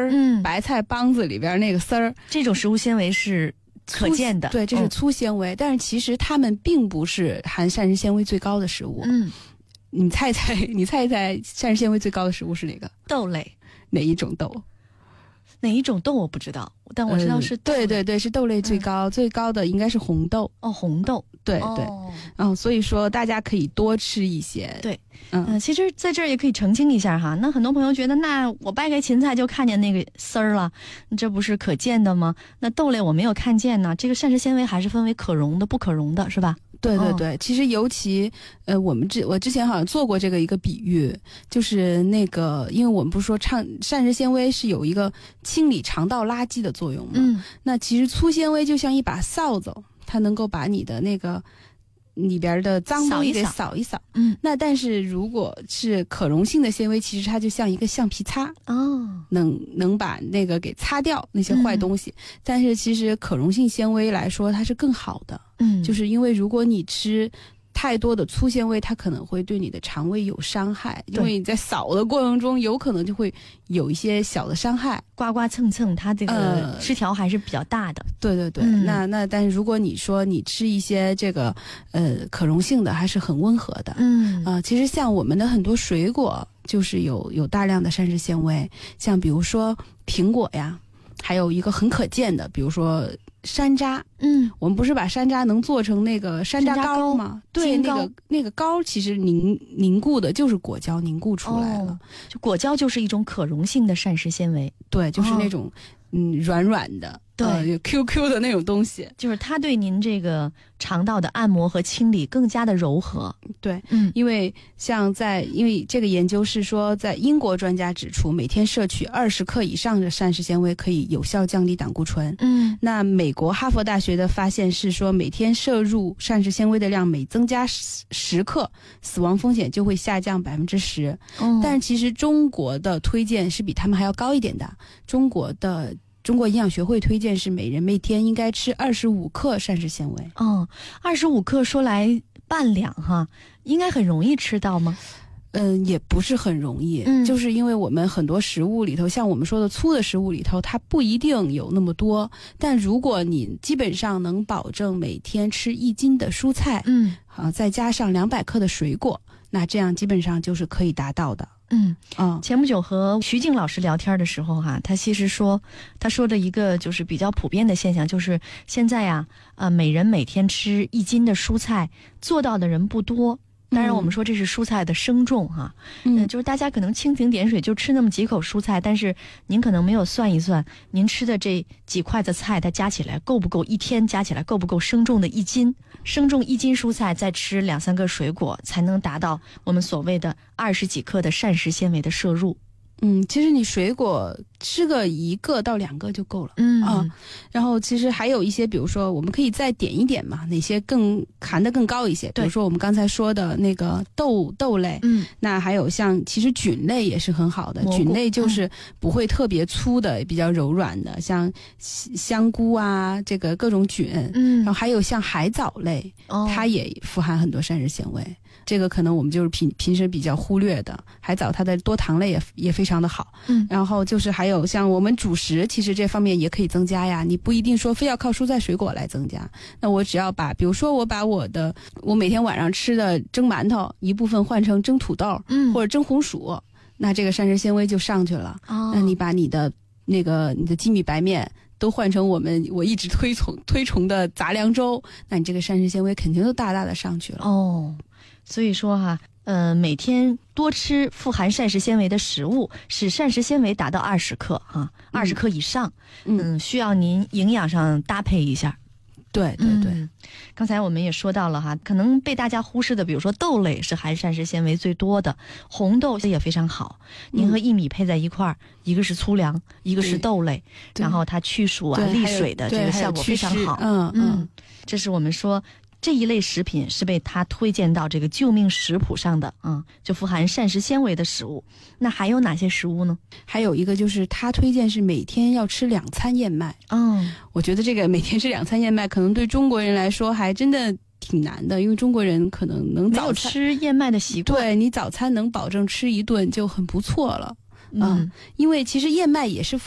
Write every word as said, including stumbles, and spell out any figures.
儿， 嗯， 白菜帮子里边那个丝儿， 这种食物纤维是可见的， 对，这是粗纤维，嗯、但是其实它们并不是含膳食纤维最高的食物。 嗯， 你猜猜，你猜一猜，膳食纤维最高的食物是哪个？ 豆类。 哪一种豆？ 哪一种豆我不知道，但我知道是豆、 呃、对对对，是豆类最高、嗯，最高的应该是红豆。 哦，红豆， 对对， 哦， 嗯，所以说大家可以多吃一些。 对， 嗯、 呃，其实在这儿也可以澄清一下哈，那很多朋友觉得，那我掰开芹菜就看见那个丝儿了，这不是可见的吗？那豆类我没有看见呢，这个膳食纤维还是分为可溶的、不可溶的，是吧？ 对对对，哦、其实尤其呃，我们之我之前好像做过这个一个比喻，就是那个，因为我们不是说畅膳食纤维是有一个清理肠道垃圾的作用嘛， 嗯， 那其实粗纤维就像一把扫帚，它能够把你的那个里边的脏东西给扫一扫。 嗯， 那但是如果是可溶性的纤维，其实它就像一个橡皮擦哦， 能能把那个给擦掉那些坏东西。嗯、但是其实可溶性纤维来说，它是更好的。 嗯， 就是因为如果你吃太多的粗纤维，它可能会对你的肠胃有伤害，因为你在扫的过程中有可能就会有一些小的伤害， 刮刮蹭蹭，它这个失调还是比较大的。 呃、对对对，嗯、那那但是如果你说你吃一些这个呃可溶性的，还是很温和的。 嗯啊、呃，其实像我们的很多水果就是有有大量的膳食纤维，像比如说苹果呀，还有一个很可见的，比如说山楂。 嗯， 我们不是把山楂能做成那个山楂膏吗？对，那个那个膏其实凝凝固的就是果胶凝固出来了。 哦、就果胶就是一种可溶性的膳食纤维。 对，就是那种、哦、嗯软软的， 对、 呃、Q Q 的那种东西， 就是它对您这个肠道的按摩和清理更加的柔和。 对， 嗯， 因为像在因为这个研究是说，在英国专家指出，每天摄取二十克以上的膳食纤维可以有效降低胆固醇。 嗯， 那美国哈佛大学的发现是说，每天摄入膳食纤维的量每增加十克，死亡风险就会下降百分之十。但是其实中国的推荐是比他们还要高一点的，中国的。中国营养学会推荐是每人每天应该吃二十五克膳食纤维。 哦，二十五克说来半两哈，应该很容易吃到吗？ 嗯，也不是很容易， 嗯， 就是因为我们很多食物里头，像我们说的粗的食物里头，它不一定有那么多。但如果你基本上能保证每天吃一斤的蔬菜， 嗯， 啊，再加上两百克的水果，那这样基本上就是可以达到的。 嗯啊， 前不久和徐静老师聊天的时候哈、啊，他其实说，他说的一个就是比较普遍的现象，就是现在呀、啊，呃，每人每天吃一斤的蔬菜，做到的人不多。当然，我们说这是蔬菜的生重哈、啊，嗯、呃，就是大家可能蜻蜓点水就吃那么几口蔬菜，但是您可能没有算一算，您吃的这几筷子菜，它加起来够不够一天加起来够不够生重的一斤？生重一斤蔬菜，再吃两三个水果，才能达到我们所谓的二十几克的膳食纤维的摄入。 嗯，其实你水果吃个一个到两个就够了， 嗯啊，然后其实还有一些，比如说我们可以再点一点嘛，哪些更含得更高一些？比如说我们刚才说的那个豆豆类， 嗯， 那还有像其实菌类也是很好的，菌类就是不会特别粗的，嗯、比较柔软的，像香菇啊，这个各种菌， 嗯， 然后还有像海藻类， 哦、 它也富含很多膳食纤维。这个可能我们就是平平时比较忽略的，海藻它的多糖类也也非常的好， 嗯， 然后就是还有像我们主食，其实这方面也可以增加呀，你不一定说非要靠蔬菜水果来增加，那我只要把，比如说我把我的我每天晚上吃的蒸馒头一部分换成蒸土豆， 嗯， 或者蒸红薯，那这个膳食纤维就上去了， 哦， 那你把你的那个你的精米白面都换成我们我一直推崇推崇的杂粮粥，那你这个膳食纤维肯定都大大的上去了。 哦，所以说哈，呃，每天多吃富含膳食纤维的食物，使膳食纤维达到二十克哈，二十克以上，嗯，嗯需要您营养上搭配一下。 对对对、 嗯，刚才我们也说到了哈，可能被大家忽视的，比如说豆类是含膳食纤维最多的，红豆也非常好。您和薏米配在一块儿、嗯，一个是粗粮，一个是豆类，然后它去暑啊、利水的这个效果非常好。 嗯嗯， 这是我们说。这一类食品是被他推荐到这个救命食谱上的啊、嗯，就富含膳食纤维的食物。那还有哪些食物呢？ 还有一个就是他推荐是每天要吃两餐燕麦。 嗯， 我觉得这个每天吃两餐燕麦，可能对中国人来说还真的挺难的，因为中国人可能能早餐没有吃燕麦的习惯， 对你早餐能保证吃一顿就很不错了。 嗯， 因为其实燕麦也是